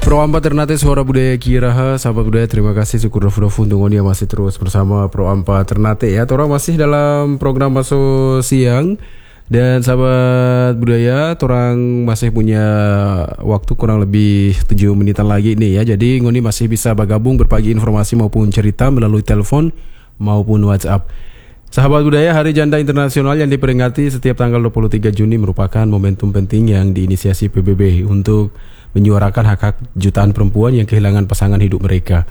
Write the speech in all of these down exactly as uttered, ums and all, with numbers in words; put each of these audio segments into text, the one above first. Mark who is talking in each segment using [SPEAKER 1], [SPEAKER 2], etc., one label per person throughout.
[SPEAKER 1] Pro Ampat Ternate Suara Budaya Kiraha, sahabat budaya, terima kasih syukur dofu-dofu untuk dia masih terus bersama Pro Ampat Ternate ya. Torang masih dalam program Masuk Siang. Dan sahabat budaya, torang masih punya waktu kurang lebih tujuh menitan lagi nih ya. Jadi ngoni masih bisa bergabung berbagi informasi maupun cerita melalui telepon maupun WhatsApp. Sahabat budaya, Hari Janda Internasional yang diperingati setiap tanggal dua puluh tiga Juni merupakan momentum penting yang diinisiasi P B B untuk menyuarakan hak-hak jutaan perempuan yang kehilangan pasangan hidup mereka.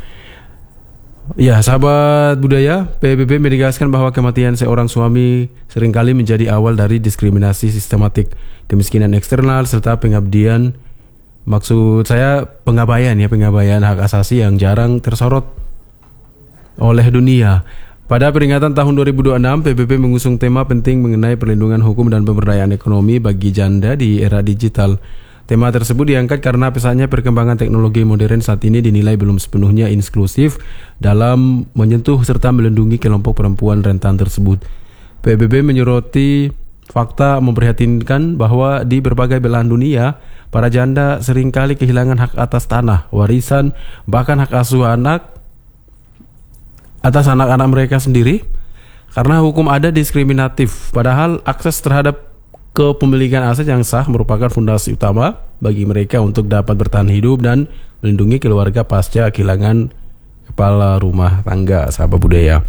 [SPEAKER 1] Ya, sahabat budaya, P B B menegaskan bahwa kematian seorang suami seringkali menjadi awal dari diskriminasi sistematik, kemiskinan eksternal, serta pengabdian. Maksud saya pengabaian ya, pengabaian hak asasi yang jarang tersorot oleh dunia. Pada peringatan tahun dua ribu dua puluh enam, P B B mengusung tema penting mengenai perlindungan hukum dan pemberdayaan ekonomi bagi janda di era digital. Tema tersebut diangkat karena pesannya perkembangan teknologi modern saat ini dinilai belum sepenuhnya inklusif dalam menyentuh serta melindungi kelompok perempuan rentan tersebut. P B B menyoroti fakta memprihatinkan bahwa di berbagai belahan dunia, para janda seringkali kehilangan hak atas tanah, warisan, bahkan hak asuh anak atas anak-anak mereka sendiri karena hukum ada diskriminatif. Padahal akses terhadap kepemilikan aset yang sah merupakan fondasi utama bagi mereka untuk dapat bertahan hidup dan melindungi keluarga pasca kehilangan kepala rumah tangga, sahabat budaya.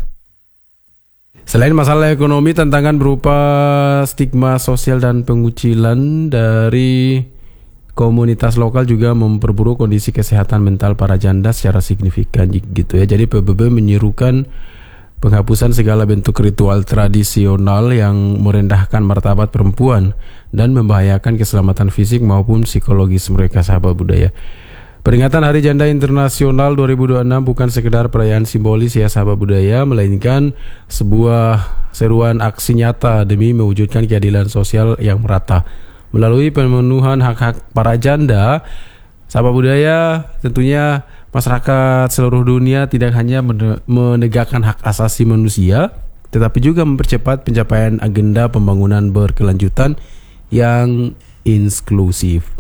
[SPEAKER 1] Selain masalah ekonomi, tantangan berupa stigma sosial dan pengucilan dari komunitas lokal juga memperburuk kondisi kesehatan mental para janda secara signifikan gitu ya. Jadi P B B menyerukan penghapusan segala bentuk ritual tradisional yang merendahkan martabat perempuan dan membahayakan keselamatan fisik maupun psikologis mereka, sahabat budaya. Peringatan Hari Janda Internasional dua ribu dua puluh enam bukan sekedar perayaan simbolis ya, sahabat budaya, melainkan sebuah seruan aksi nyata demi mewujudkan keadilan sosial yang merata. Melalui pemenuhan hak-hak para janda, sahabat budaya, tentunya masyarakat seluruh dunia tidak hanya menegakkan hak asasi manusia, tetapi juga mempercepat pencapaian agenda pembangunan berkelanjutan yang inklusif.